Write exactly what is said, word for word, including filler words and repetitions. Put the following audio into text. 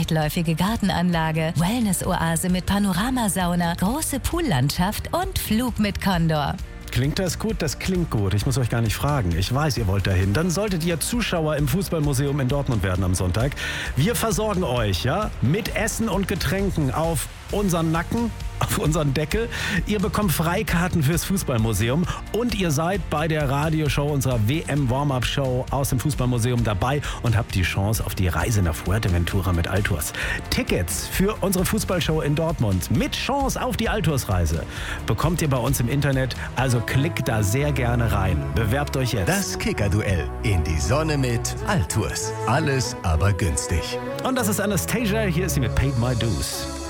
weitläufige Gartenanlage, Wellness-Oase mit Panoramasauna, große Poollandschaft und Flug mit Condor. Klingt das gut? Das klingt gut. Ich muss euch gar nicht fragen. Ich weiß, ihr wollt dahin. Dann solltet ihr Zuschauer im Fußballmuseum in Dortmund werden am Sonntag. Wir versorgen euch, ja, mit Essen und Getränken auf unseren Nacken, auf unseren Deckel. Ihr bekommt Freikarten fürs Fußballmuseum und ihr seid bei der Radioshow, unserer W M-Warm-Up-Show aus dem Fußballmuseum dabei und habt die Chance auf die Reise nach Fuerteventura mit Altours. Tickets für unsere Fußballshow in Dortmund mit Chance auf die Altours-Reise bekommt ihr bei uns im Internet, also klickt da sehr gerne rein. Bewerbt euch jetzt. Das Kicker-Duell in die Sonne mit Altours. Alles aber günstig. Und das ist Anastasia, hier ist sie mit Paid My Dues.